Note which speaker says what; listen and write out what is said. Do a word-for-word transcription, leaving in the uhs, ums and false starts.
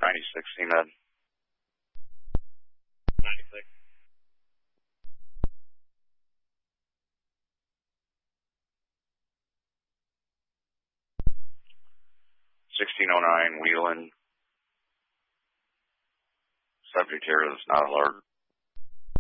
Speaker 1: ninety-six, C-Med.
Speaker 2: ninety-six.
Speaker 1: sixteen oh nine, Wheeling. Subject here is not alert.